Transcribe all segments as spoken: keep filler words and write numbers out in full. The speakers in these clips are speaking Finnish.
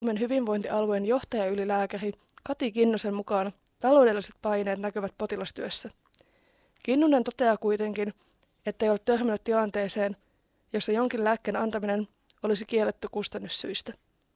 Suomen hyvinvointialueen johtajaylilääkäri Kati Kinnusen mukaan taloudelliset paineet näkyvät potilastyössä. Kinnunen toteaa kuitenkin, että ei ole törmännyt tilanteeseen, jossa jonkin lääkkeen antaminen olisi kielletty kustannussyistä.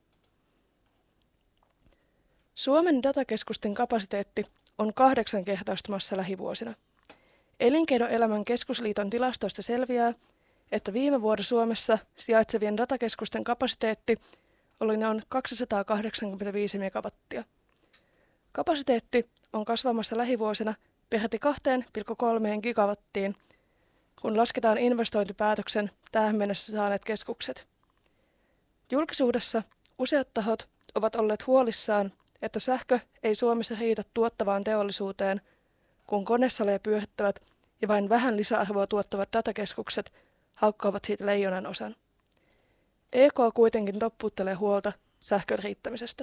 Suomen datakeskusten kapasiteetti on kahdeksankertaistumassa lähivuosina. Elinkeinoelämän keskusliiton tilastoista selviää, että viime vuonna Suomessa sijaitsevien datakeskusten kapasiteetti oli noin kaksisataakahdeksankymmentäviisi megawattia. Kapasiteetti on kasvamassa lähivuosina peräti kaksi pilkku kolme gigawattiin, kun lasketaan investointipäätöksen tähän mennessä saaneet keskukset. Julkisuudessa useat tahot ovat olleet huolissaan, että sähkö ei Suomessa riitä tuottavaan teollisuuteen, kun konesaleja pyörittävät ja vain vähän lisäarvoa tuottavat datakeskukset haukkaavat siitä leijonan osan. E K kuitenkin toppuuttelee huolta sähkön riittämisestä.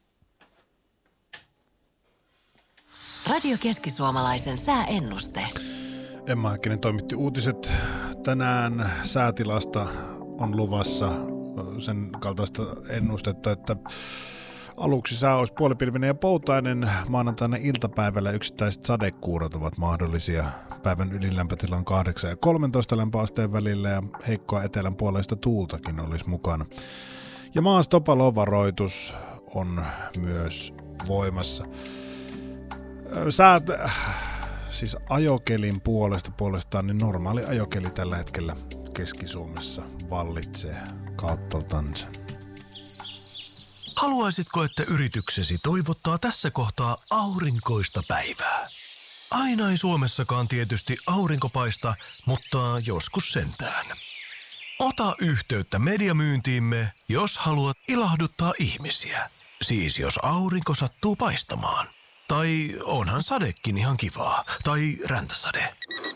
Radio Keski-Suomalaisen sääennuste. Emma Häkkinen toimitti uutiset. Tänään säätilasta on luvassa sen kaltaista ennustetta, että aluksi sää olisi puolipilvinen ja poutainen. Maanantaina iltapäivällä yksittäiset sadekuurot ovat mahdollisia. Päivän ylilämpötila on kahdeksan ja kolmetoista lämpöasteen välillä ja heikkoa etelän puoleista tuultakin olisi mukana. Ja maastopalovaroitus on myös voimassa. Sää, siis ajokelin puolesta puolestaan, niin normaali ajokeli tällä hetkellä Keski-Suomessa vallitsee kauttaaltansa. Haluaisitko, että yrityksesi toivottaa tässä kohtaa aurinkoista päivää? Aina ei Suomessakaan tietysti aurinko paista, mutta joskus sentään. Ota yhteyttä mediamyyntiimme, jos haluat ilahduttaa ihmisiä. Siis jos aurinko sattuu paistamaan. Tai onhan sadekin ihan kivaa. Tai räntäsade.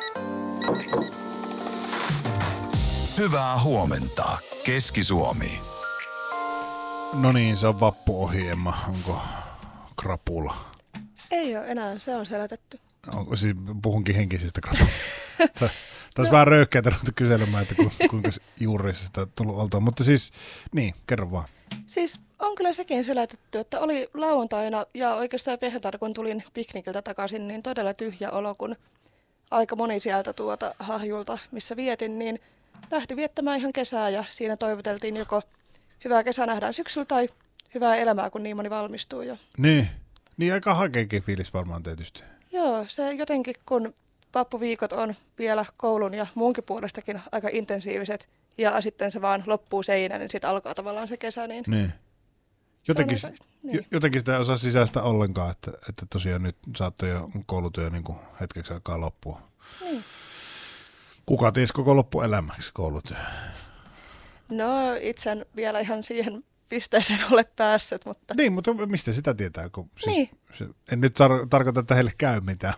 Hyvää huomenta, Keski-Suomi. No niin, se on vappu ohi, Emma. Onko krapula? Ei ole enää, se on selätetty. Onko, siis puhunkin henkisistä krapulista. Tässä no. Vähän röyhkeätä ruveta kyselemään, että ku, kuinka juurissa sitä tullut oltua. Mutta siis, niin, kerro vaan. Siis on kyllä sekin selätetty, että oli lauantaina ja oikeastaan perjantaina, kun tulin piknikiltä takaisin, niin todella tyhjä olo, kun aika moni sieltä tuota Harjulta, missä vietin, niin lähti viettämään ihan kesää ja siinä toivoteltiin joko hyvää kesää nähdään syksyllä tai hyvää elämää, kun niin moni valmistuu jo. Niin, niin aika hakeekin fiilis varmaan tietysti. Joo, se jotenkin kun vappuviikot on vielä koulun ja muunkin puolestakin aika intensiiviset ja sitten se vaan loppuu seinään, niin sitten alkaa tavallaan se kesä. Niin, niin. Jotenkin, aika, niin. jotenkin sitä ei osaa sisäistä ollenkaan, että, että tosiaan nyt saattoi jo koulutyö niin kuin hetkeksi aikaa loppua. Niin. Kuka ties koko loppuelämäksi koulutyö? No itse en vielä ihan siihen pisteeseen ole päässyt, mutta... Niin, mutta mistä sitä tietää? Kun, siis, niin. se, en nyt tar- tarkoita, että heille käy mitään.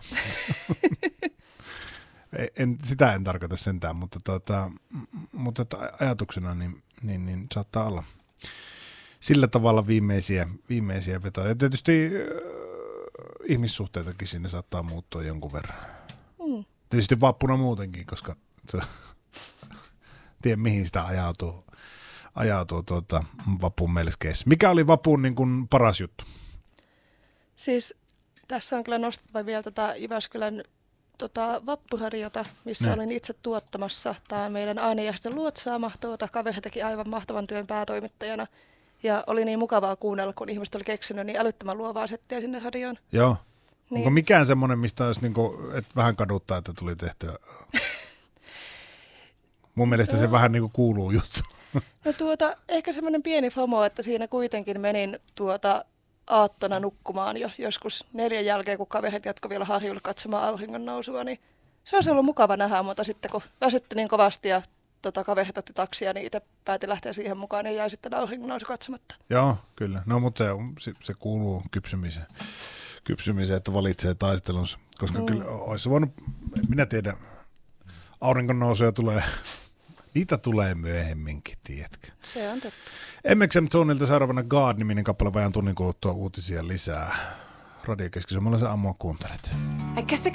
en, sitä en tarkoita sentään, mutta, tuota, mutta että ajatuksena niin, niin, niin saattaa olla sillä tavalla viimeisiä, viimeisiä vetoja. Ja tietysti äh, ihmissuhteitakin sinne saattaa muuttua jonkun verran. Mm. Tietysti vappuna muutenkin, koska se, tiedä mihin sitä ajautuu, ajautuu tuota, vapun melskeissä. Mikä oli vapun niin kuin paras juttu? Siis tässä on kyllä nostettava vielä tätä Jyväskylän tota, vappuradiota, missä ne. Olin itse tuottamassa. Tämä on meidän Ainejästen luotsaama. Tuota, kaveri teki aivan mahtavan työn päätoimittajana. Ja oli niin mukavaa kuunnella, kun ihmiset oli keksinyt niin älyttömän luovaa settiä sinne radioon. Joo. Niin. Onko mikään semmoinen, mistä olisi niin kuin, että vähän kaduttaa, että tuli tehtyä? Mun mielestä se vähän niin kuin kuuluu juttu. No tuota, ehkä semmoinen pieni FOMO, että siinä kuitenkin menin tuota aattona nukkumaan jo joskus neljän jälkeen, kun kaverit jatkoi vielä Harjulla katsomaan auringon nousua, niin se olisi ollut mukava nähdä, mutta sitten kun väsytti niin kovasti ja tota, kaverit otti taksia, niin itse päätin lähteä siihen mukaan ja jäi sitten auringon nousu katsomatta. Joo, kyllä. No mutta se, se kuuluu kypsymiseen. kypsymiseen, että valitsee taistelunsa, koska mm. kyllä olisi voinut, minä tiedän, aurinkonnousuja tulee, niitä tulee myöhemminkin, tiedätkö? Se on totta. M X M Zonelta seuraavana God-niminen kappale vajaan tunnin kuluttua uutisia lisää. Radio Keski-Suomalaisen aamua kuuntelet.